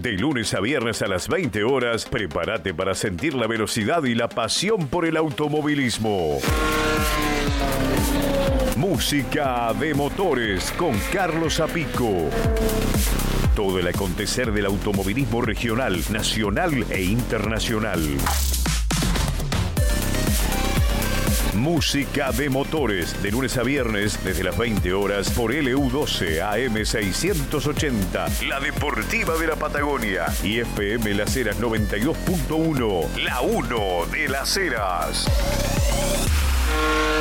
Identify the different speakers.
Speaker 1: De lunes a viernes a las 20 horas, prepárate para sentir la velocidad y la pasión por el automovilismo. Música de motores con Carlos Zapico. Todo el acontecer del automovilismo regional, nacional e internacional. Música de motores, de lunes a viernes, desde las 20 horas, por LU12 AM 680, la deportiva de la Patagonia, y FM Las Heras 92.1, la 1 de Las Heras.